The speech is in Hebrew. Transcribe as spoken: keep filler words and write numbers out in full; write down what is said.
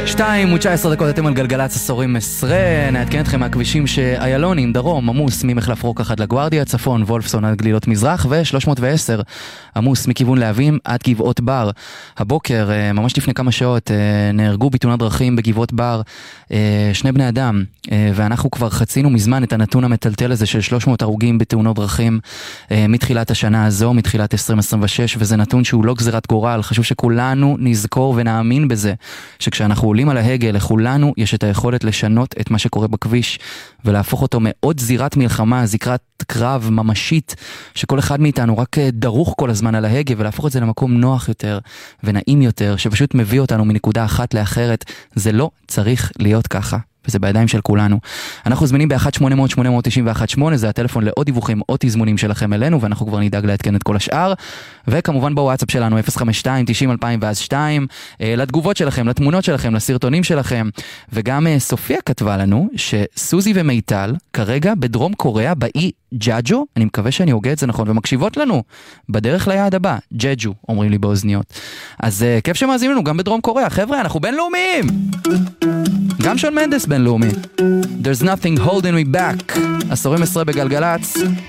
שתיים ותשע עשרה דקות, אתם על גלגלץ עשורים עשרה. נעדכן אתכם מהכבישים שאיילונים, דרום, עמוס ממחלף רוקח עד לגוארדיה, צפון, וולפסון עד גלילות מזרח, ו-שלוש מאות ועשר עמוס מכיוון להבים עד גבעות בר. הבוקר, ממש לפני כמה שעות, נהרגו בתאונת דרכים בגבעות בר שני בני אדם, ואנחנו כבר חצינו מזמן את הנתון המטלטל הזה של שלוש מאות הרוגים בתאונות דרכים מתחילת השנה הזו, מתחילת עשרים עשרים ושש, וזה נתון שהוא לא גזירת גורל. חשוב שכולנו נזכור ונאמין בזה, שכשאנחנו עולים על ההגה, לכולנו יש את היכולת לשנות את מה שקורה בכביש, ולהפוך אותו מעוד זירת מלחמה, זירת קרב ממשית, שכל אחד מאיתנו רק דרוך כל הזמן על ההגה, ולהפוך את זה למקום נוח יותר ונעים יותר, שפשוט מביא אותנו מנקודה אחת לאחרת. זה לא צריך להיות ככה, וזה בידיים של כולנו. אנחנו זמינים ב-אחת שמונה אפס אפס שמונה תשע אחת שמונה, זה הטלפון לעוד דיווחים או תזמונים שלכם אלינו, ואנחנו כבר נדאג להתקן את כל השאר. וכמובן בוואטסאפ שלנו אפס חמש שתיים תשעים אלפיים ואז שתיים, לתגובות שלכם, לתמונות שלכם, לסרטונים שלכם. וגם סופיה כתבה לנו שסוזי ומיטל כרגע בדרום קוריאה, באי ג'אג'ו, אני מקווה שאני הוגה את זה נכון, ומקשיבות לנו בדרך ליעד הבא, ג'אג'ו, אומרים לי באוזניות. אז כיף שמאזינים לנו גם בדרום קוריאה. חבר'ה, אנחנו בינלאומיים. גם שון מנדס בינלאומי. There's nothing holding me back. עשורים עשרה בגלגלץ.